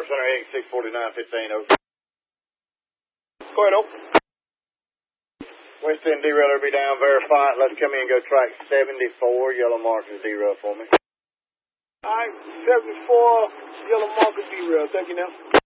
Center X 649-15 over. Go ahead, open. West End derailer be down, verify it. Let's come in and go track 74, yellow markers derail for me. All right, 74, yellow marker derail. Thank you now.